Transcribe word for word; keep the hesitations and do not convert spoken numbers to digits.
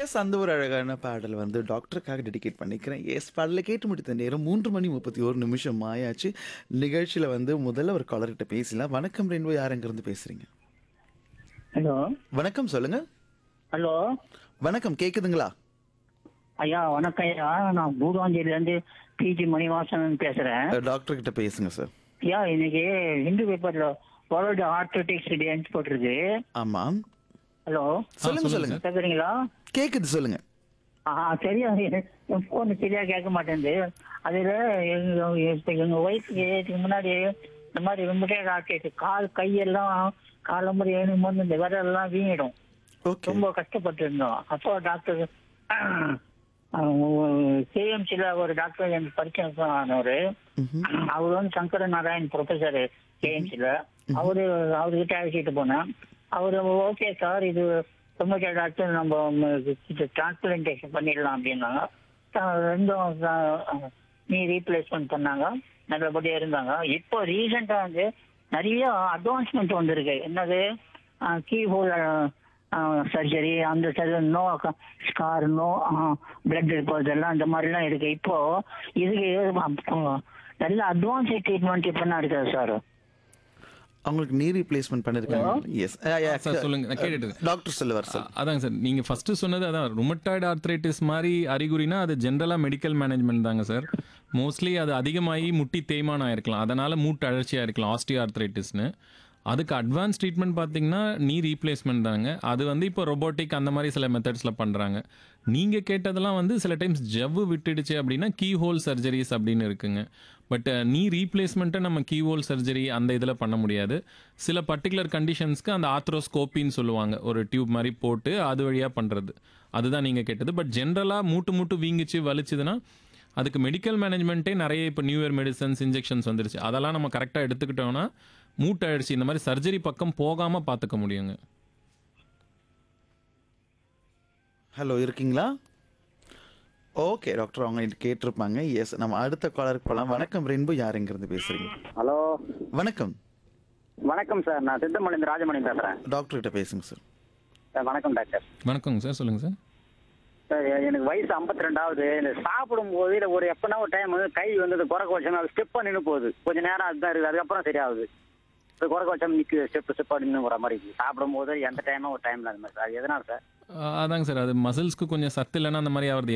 S அந்த ஒரு அழகான பாடல் வந்து டாக்டருக்காக டெடிகேட் பண்ணிக்கிறேன். எஸ் பாடலை கேட்டு முடித்த நேரம் மூன்று மணி முப்பத்தி ஒரு நிமிஷம் ஆயாச்சு. நிகழ்ச்சியில் வந்து முதல்ல ஒரு காலர்கிட்ட பேசலாம். வணக்கம் ரெயின்போ, யார் எங்கிருந்து பேசுறீங்க? ஹலோ வணக்கம், சொல்லுங்க. ஹலோ வணக்கம், கேக்குதுங்களா? ஐயா வணக்கம் ஐயா, நான் பூதாஞ்சேரியிலேருந்து பிஜி மணிவாசன் பேசுறேன். டாக்டர் கிட்ட பேசுங்க சார். ஐயா இன்னைக்கு ஹிந்து பேப்பர்ல வேர்ல்டு ஆர்த்தோட்டிக்ஸ் டேன்னு போட்டிருக்கு. ஆமாம், ஹலோ சொல்லுங்க சொல்லுங்க. கேக்குறீங்களா? கேக்குது, சொல்லுங்க. ஆ சரியா, என் போன் சரியா கேட்க மாட்டேங்குது. அதுல எங்க இப்ப எங்க ஒய்ஃபுக்கு இதுக்கு முன்னாடி இந்த மாதிரி ரொம்ப ஆர்டிஸ் கால் கையெல்லாம் காலம்பரி ஏழும் போது இந்த விரலெல்லாம் வீங்கிடும். ஓகே, ரொம்ப கஷ்டப்பட்டு இருந்தோம். அப்போ டாக்டர் கேஎம்சில ஒரு டாக்டர் எனக்கு பரிச்சயம் ஆனவர். அவர் வந்து சங்கர நாராயண் ப்ரொஃபசர் கேஎம்சில. அவரு அவர்கிட்ட அழைச்சிட்டு போனேன். அவரு ஓகே சார், இது ரொம்ப டாக்டர் நம்ம டிரான்ஸ்பிளான்டேஷன் பண்ணிடலாம் அப்படின்னாங்க. ரெண்டும் நீ ரீப்ளேஸ்மெண்ட் பண்ணாங்க, நல்லபடியா இருந்தாங்க. இப்போ ரீசெண்டா வந்து நிறைய அட்வான்ஸ்மெண்ட் வந்திருக்கு. என்னது கீ ஹோல் சர்ஜரி, அந்த surgery, no scar, no blood report எல்லாம் இந்த மாதிரிலாம் இருக்கு. இப்போ இதுக்கு நல்ல அட்வான்ஸ் ட்ரீட்மெண்ட் இப்போ என்ன இருக்குது சார்? அவங்களுக்கு நீ ரீப்ளேஸ்மெண்ட் பண்ணிருக்காங்க. எஸ் சார் சொல்லுங்க, நான் கேட்டுட்டு இருக்கேன். டாக்டர் சொல்லுவார் சார். அதாங்க சார், நீங்க ஃபர்ஸ்ட் சொன்னது அதான் ருமட்டாய்டு ஆர்த்ரைட்டிஸ் மாதிரி அறிகுறினா அது ஜென்ரலா மெடிக்கல் மேனேஜ்மெண்ட் தாங்க சார். மோஸ்ட்லி அது அதிகமாகி முட்டி தேய்மானம் ஆயிருக்கலாம், அதனால மூட்டு அழற்சியா இருக்கலாம் ஆஸ்டியோ ஆர்த்ரைட்டிஸ்னு. அதுக்கு அட்வான்ஸ் ட்ரீட்மெண்ட் பார்த்தீங்கன்னா நீ ரீப்ளேஸ்மெண்ட் தாங்க. அது வந்து இப்போ ரொபோட்டிக் அந்த மாதிரி சில மெத்தட்ஸில் பண்ணுறாங்க. நீங்கள் கேட்டதெல்லாம் வந்து சில டைம்ஸ் ஜவ்வு விட்டுடுச்சு அப்படின்னா கீ ஹோல் சர்ஜரிஸ் அப்படின்னு இருக்குங்க. பட் நீ ரீப்ளேஸ்மெண்ட்டை நம்ம கீ ஹோல் சர்ஜரி அந்த இதில் பண்ண முடியாது. சில பர்டிகுலர் கண்டிஷன்ஸ்க்கு அந்த ஆத்ரோஸ்கோப்பின்னு சொல்லுவாங்க, ஒரு டியூப் மாதிரி போட்டு அது வழியாக பண்ணுறது. அதுதான் நீங்கள் கேட்டது. பட் ஜென்ரலாக மூட்டு மூட்டு வீங்கிச்சு வலிச்சுதுன்னா அதுக்கு மெடிக்கல் மேனேஜ்மெண்ட்டே நிறைய இப்போ நியூ இயர் மெடிசன்ஸ், இன்ஜெக்ஷன்ஸ் வந்துருச்சு. அதெல்லாம் நம்ம கரெக்டாக எடுத்துக்கிட்டோம்னா மூட்டை அடிச்சு இந்த மாதிரி சர்ஜரி பக்கம் போகாம பார்த்துக்க முடியுங்க. ஹலோ, இருக்கீங்களா? ஓகே டாக்டர், அவங்க கேட்டிருப்பாங்க. எஸ், நம்ம அடுத்த காலருக்கு போகலாம். வணக்கம் ரெயின்போ, யார் எங்கிருந்து பேசுறீங்க? ஹலோ வணக்கம். வணக்கம் சார், நான் சித்தமணிந்து ராஜமணி பேசுறேன். டாக்டர் கிட்ட பேசுங்க சார். சார் வணக்கம் டாக்டர். வணக்கங்க சார், சொல்லுங்க சார். சார் எனக்கு வயசு ஐம்பத்தி ரெண்டாவது. இந்த சாப்பிடும் போது இல்லை ஒரு எப்பனா ஒரு டைம் வந்து கை வந்து குறைக்க வச்சோம், அது ஸ்டெப் நின்று போகுது. கொஞ்சம் நேரம் அதுதான் இருக்குது, அதுக்கப்புறம் சரியாகுது. இப்போ குறைக்க வச்சோம் நிற்கு ஸ்டெப் ஸ்டெப்பாக நின்று போகிற மாதிரி இருக்குது. சாப்பிடும் போது எந்த டைமும் ஒரு டைமில் அந்த மாதிரி சார், அது எதனால் சார்? அதாங்க சார், அது மசில்ஸ்க்கு கொஞ்சம் சத்து இல்லைன்னா அந்த மாதிரி ஆகுது.